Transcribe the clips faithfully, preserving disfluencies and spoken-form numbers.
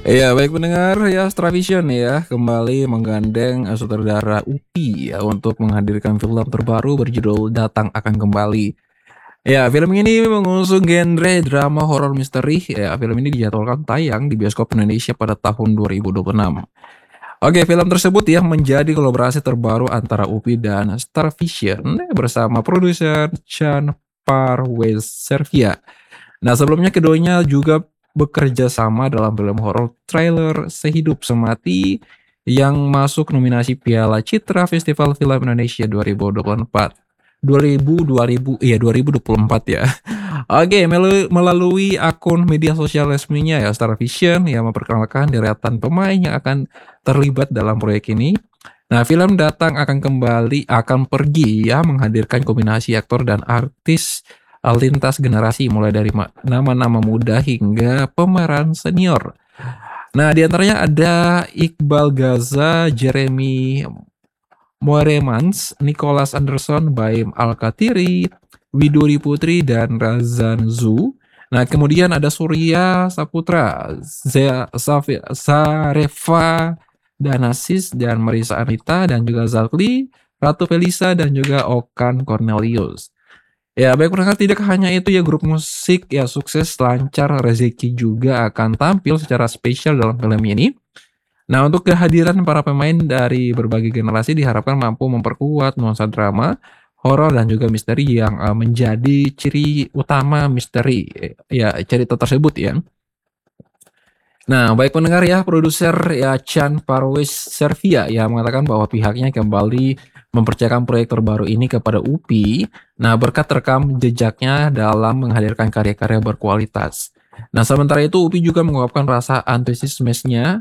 Iya, baik pendengar ya, Stravision ya kembali menggandeng, eee, sutradara Upi ya untuk menghadirkan film terbaru berjudul Datang Akan Kembali. Ya, film ini mengusung genre drama horor misteri. Ya, film ini dijadwalkan tayang di bioskop Indonesia pada tahun dua ribu dua puluh enam. Oke, film tersebut ya menjadi kolaborasi terbaru antara Upi dan Starvision bersama produser Chan Parweservia. Nah, sebelumnya keduanya juga bekerja sama dalam film horor trailer Sehidup Semati yang masuk nominasi Piala Citra Festival Film Indonesia dua ribu dua puluh empat. dua ribu dua ribu iya dua ribu dua puluh empat ya. Oke, melu melalui akun media sosial resminya ya, Starvision yang memperkenalkan deretan pemain yang akan terlibat dalam proyek ini. Nah, film Datang Akan Kembali Akan Pergi ya menghadirkan kombinasi aktor dan artis uh, lintas generasi mulai dari ma- nama-nama muda hingga pemeran senior. Nah, di antaranya ada Iqbal Gaza, Jeremy Moeremans, Nicholas Anderson, Baim Alkatiri, Widuri Putri, dan Razan Zu. Nah, kemudian ada Surya Saputra, Zea, Safi- Zarefa Danasis, dan Marisa Anita, dan juga Zalkli, Ratu Felisa, dan juga Okan Cornelius. Ya, baik pendengar, tidak hanya itu ya, grup musik ya sukses lancar Rezeki juga akan tampil secara spesial dalam film ini. Nah, untuk kehadiran para pemain dari berbagai generasi diharapkan mampu memperkuat nuansa drama, horor, dan juga misteri yang eh, menjadi ciri utama misteri eh, ya cerita tersebut ya. Nah, baik pendengar ya, produser ya Chan Parwes Servia ya mengatakan bahwa pihaknya kembali mempercayakan proyek terbaru ini kepada Upi. Nah, berkat rekam jejaknya dalam menghadirkan karya-karya berkualitas. Nah, sementara itu Upi juga mengungkapkan rasa antusiasmesnya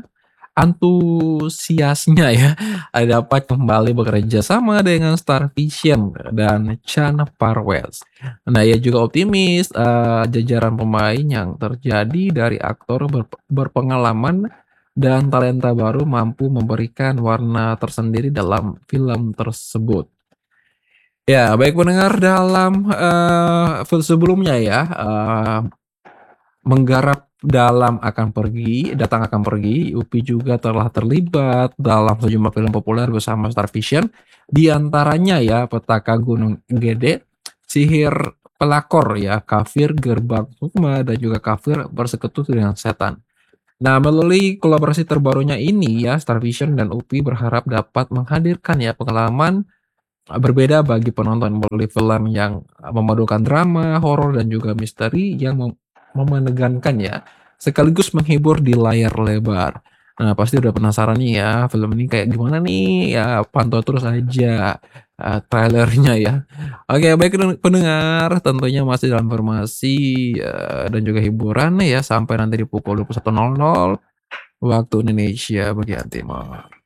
antusiasnya ya dapat kembali bekerja sama dengan Starvision dan Chan Parwes. Nah, ia juga optimis eh, jajaran pemain yang terjadi dari aktor berp- berpengalaman dan talenta baru mampu memberikan warna tersendiri dalam film tersebut. Ya, baik pendengar dalam eh, film sebelumnya ya, eh, menggarap dalam Akan Pergi, Datang Akan Pergi, Upi juga telah terlibat dalam sejumlah film populer bersama Starvision, di antaranya ya Petaka Gunung Gede, Sihir Pelakor ya, Kafir Gerbang Sukma, dan juga Kafir Bersekutu dengan Setan. Nah, melalui kolaborasi terbarunya ini ya, Starvision dan Upi berharap dapat menghadirkan ya pengalaman uh, berbeda bagi penonton melalui film yang uh, memadukan drama, horor, dan juga misteri yang mem memenegangkan ya, sekaligus menghibur di layar lebar. Nah, pasti udah penasaran nih ya, film ini kayak gimana nih? Ya, pantau terus aja, eee, trailernya ya. Oke, baik pendengar, tentunya masih dalam informasi, eee, dan juga hiburan nih ya, sampai nanti di pukul dua puluh satu nol nol waktu Indonesia bagian timur.